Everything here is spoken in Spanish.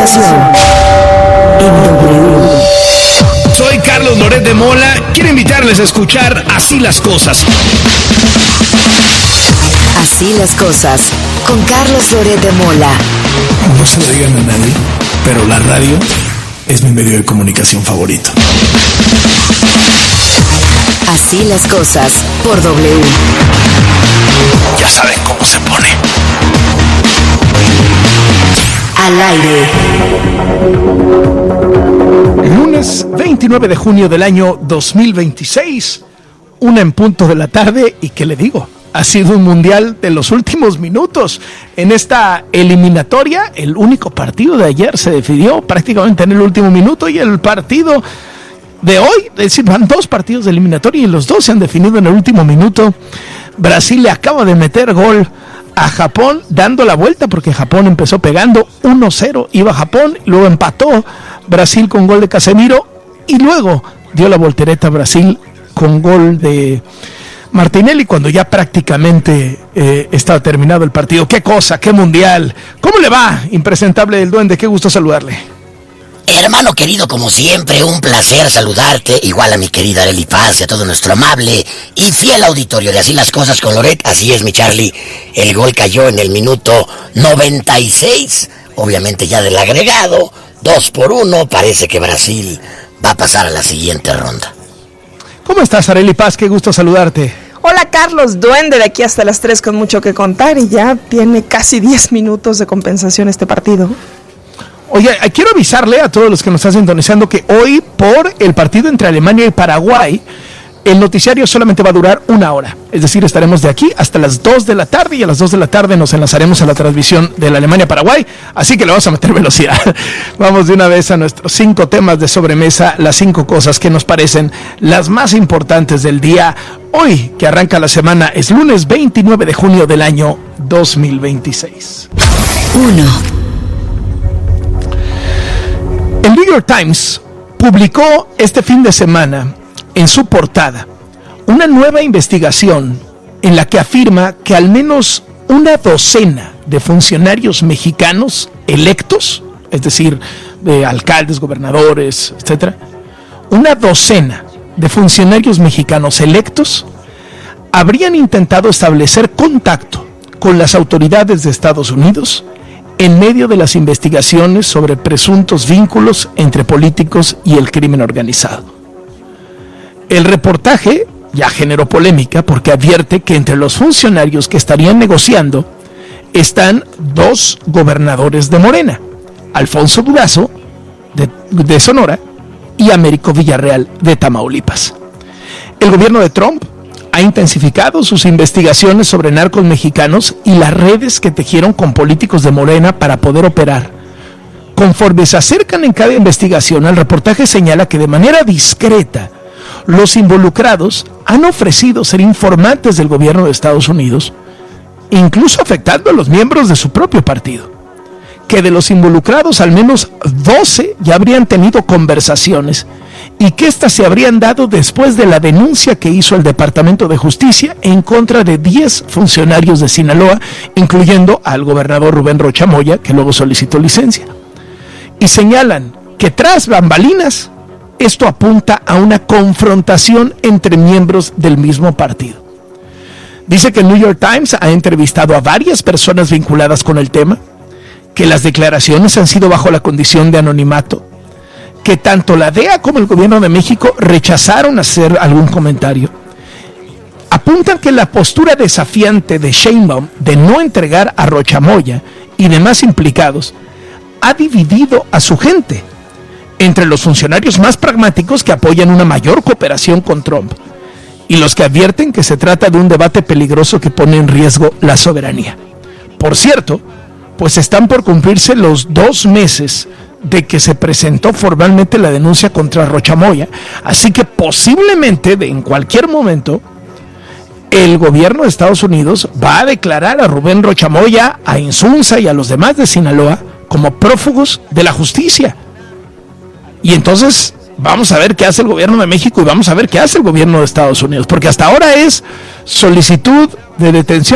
información en W. Soy Carlos Loret de Mola. Quiero invitarles a escuchar Así las Cosas. Así las cosas, con Carlos Loret de Mola. No se lo digan a nadie, pero la radio es mi medio de comunicación favorito. Así las cosas, por W. Ya saben cómo se pone. Al aire. Lunes 29 de junio del año 2026, 1 en punto de la tarde, y ¿qué le digo? Ha sido un mundial de los últimos minutos. En esta eliminatoria, el único partido de ayer se decidió prácticamente en el último minuto, y el partido de hoy, es decir, van 2 partidos de eliminatoria y los 2 se han definido en el último minuto. Brasil le acaba de meter gol a Japón, dando la vuelta, porque Japón empezó pegando 1-0, iba Japón, luego empató Brasil con gol de Casemiro, y luego dio la voltereta a Brasil con gol de Martinelli cuando ya prácticamente estaba terminado el partido. ¡Qué cosa! ¡Qué mundial! ¿Cómo le va, impresentable del Duende? ¡Qué gusto saludarle! Hermano querido, como siempre, un placer saludarte, igual a mi querida Arely Paz y a todo nuestro amable y fiel auditorio de Así las Cosas con Loret. Así es, mi Charlie, el gol cayó en el minuto 96, obviamente ya del agregado, 2-1, parece que Brasil va a pasar a la siguiente ronda. ¿Cómo estás, Arely Paz? Qué gusto saludarte. Hola Carlos, Duende, de aquí hasta las 3 con mucho que contar, y ya tiene casi 10 minutos de compensación este partido. Oye, quiero avisarle a todos los que nos están sintonizando que hoy, por el partido entre Alemania y Paraguay, el noticiario solamente va a durar 1 hora. Es decir, estaremos de aquí hasta las 2 de la tarde, y a las 2 de la tarde nos enlazaremos a la transmisión de la Alemania-Paraguay, así que le vamos a meter velocidad. Vamos de una vez a nuestros 5 temas de sobremesa, las 5 cosas que nos parecen las más importantes del día. Hoy, que arranca la semana, es lunes 29 de junio del año 2026. 1. El New York Times publicó este fin de semana en su portada una nueva investigación en la que afirma que al menos una docena de funcionarios mexicanos electos, es decir, de alcaldes, gobernadores, etcétera, una docena de funcionarios mexicanos electos habrían intentado establecer contacto con las autoridades de Estados Unidos en medio de las investigaciones sobre presuntos vínculos entre políticos y el crimen organizado. El reportaje ya generó polémica porque advierte que entre los funcionarios que estarían negociando están 2 gobernadores de Morena, Alfonso Durazo de Sonora y Américo Villarreal de Tamaulipas. El gobierno de Trump ha intensificado sus investigaciones sobre narcos mexicanos y las redes que tejieron con políticos de Morena para poder operar. Conforme se acercan en cada investigación, el reportaje señala que de manera discreta los involucrados han ofrecido ser informantes del gobierno de Estados Unidos, incluso afectando a los miembros de su propio partido. Que de los involucrados al menos 12 ya habrían tenido conversaciones, y que éstas se habrían dado después de la denuncia que hizo el Departamento de Justicia en contra de 10 funcionarios de Sinaloa, incluyendo al gobernador Rubén Rocha Moya, que luego solicitó licencia. Y señalan que tras bambalinas, esto apunta a una confrontación entre miembros del mismo partido. Dice que el New York Times ha entrevistado a varias personas vinculadas con el tema, que las declaraciones han sido bajo la condición de anonimato, que tanto la DEA como el gobierno de México rechazaron hacer algún comentario. Apuntan que la postura desafiante de Sheinbaum de no entregar a Rocha Moya y demás implicados ha dividido a su gente entre los funcionarios más pragmáticos que apoyan una mayor cooperación con Trump y los que advierten que se trata de un debate peligroso que pone en riesgo la soberanía. Por cierto, pues están por cumplirse los 2 meses de que se presentó formalmente la denuncia contra Rocha Moya, así que posiblemente en cualquier momento el gobierno de Estados Unidos va a declarar a Rubén Rocha Moya, a Insunza y a los demás de Sinaloa como prófugos de la justicia. Y entonces vamos a ver qué hace el gobierno de México y vamos a ver qué hace el gobierno de Estados Unidos, porque hasta ahora es solicitud de detención